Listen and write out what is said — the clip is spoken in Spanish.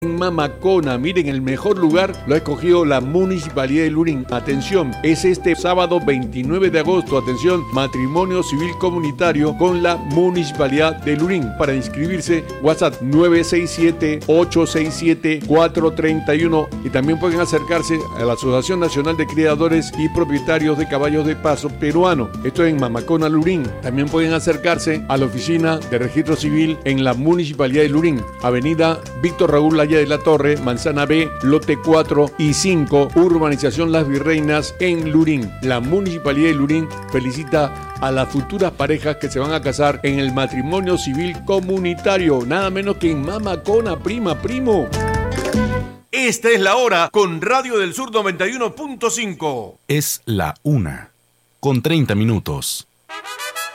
En Mamacona, miren, el mejor lugar lo ha escogido la Municipalidad de Lurín. Atención, es este sábado 29 de agosto, atención, matrimonio civil comunitario con la Municipalidad de Lurín. Para inscribirse, WhatsApp 967-867-431 y también pueden acercarse a la Asociación Nacional de Criadores y Propietarios de Caballos de Paso Peruano. Esto es en Mamacona, Lurín. También pueden acercarse a la oficina de registro civil en la Municipalidad de Lurín, Avenida Víctor Raúl Laya de la Torre, Manzana B, lote 4 y 5, urbanización Las Virreinas en Lurín. La Municipalidad de Lurín felicita a las futuras parejas que se van a casar en el matrimonio civil comunitario, nada menos que en Mamacona, primo. Esta es la hora con Radio del Sur 91.5. Es la 1:30.